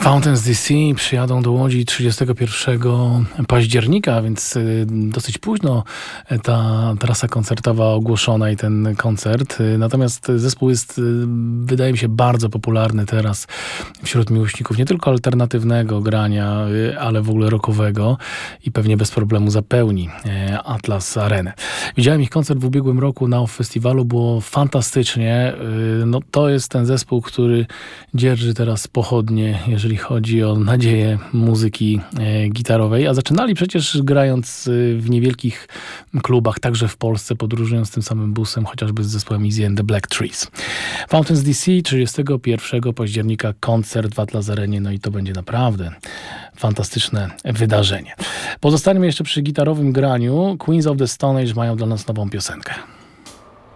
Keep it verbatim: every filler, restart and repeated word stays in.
Fountains D C przyjadą do Łodzi trzydziestego pierwszego października, więc dosyć późno ta trasa koncertowa ogłoszona i ten koncert. Natomiast zespół jest, wydaje mi się, bardzo popularny teraz wśród miłośników nie tylko alternatywnego grania, ale w ogóle rockowego i pewnie bez problemu zapełni Atlas Arenę. Widziałem ich koncert w ubiegłym roku na festiwalu, było fantastycznie. No, to jest ten zespół, który dzierży teraz pochodnie, jeżeli chodzi o nadzieję muzyki e, gitarowej, a zaczynali przecież grając w niewielkich klubach, także w Polsce, podróżując tym samym busem, chociażby z zespołem Easy and the Black Trees. Fountains D C trzydziestego pierwszego października koncert w Atlas Arenie, no i to będzie naprawdę fantastyczne wydarzenie. Pozostańmy jeszcze przy gitarowym graniu. Queens of the Stone Age mają dla nas nową piosenkę.